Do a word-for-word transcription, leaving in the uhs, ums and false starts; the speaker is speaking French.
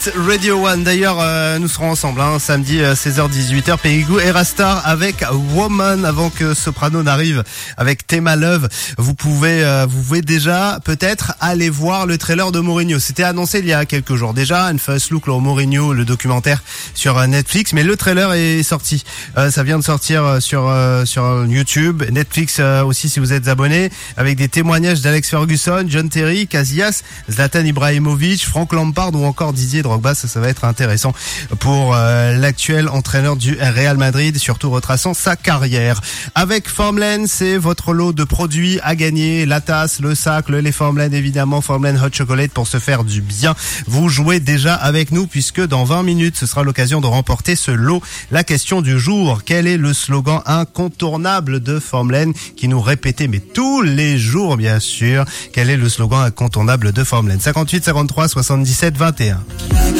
Hit Radio One. D'ailleurs, euh, nous serons ensemble hein, samedi euh, seize heures dix-huit heures. Périgou et Rastar avec Woman. Avant que Soprano n'arrive avec Tema Love, vous pouvez, euh, vous pouvez déjà peut-être aller voir le trailer de Mourinho. C'était annoncé il y a quelques jours déjà. Un first look là, Mourinho, le documentaire sur euh, Netflix. Mais le trailer est sorti. Euh, ça vient de sortir euh, sur euh, sur YouTube, Netflix euh, aussi si vous êtes abonné, avec des témoignages d'Alex Ferguson, John Terry, Casillas, Zlatan Ibrahimovic, Frank Lampard ou encore Didier Drogba. Ça, ça va être intéressant pour euh, l'actuel entraîneur du Real Madrid, surtout retraçant sa carrière. Avec Formland, c'est votre lot de produits à gagner, la tasse, le sac, le lait Formland évidemment, Formland Hot Chocolate pour se faire du bien. Vous jouez déjà avec nous puisque dans vingt minutes, ce sera l'occasion de remporter ce lot. La question du jour, quel est le slogan incontournable de Formland qui nous répétait mais tous les jours bien sûr, quel est le slogan incontournable de Formland? Cinquante-huit cinquante-trois soixante-dix-sept vingt et un.